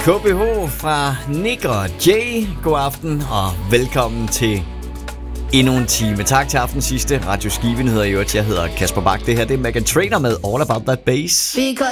KBH fra Nick og Jay. God aften og velkommen til endnu en time. Tak til aftens sidste Radio Skive-nyheder i øvrigt. Jeg hedder Kasper Bak. Det her det er Meghan Trainor med All About That Bass.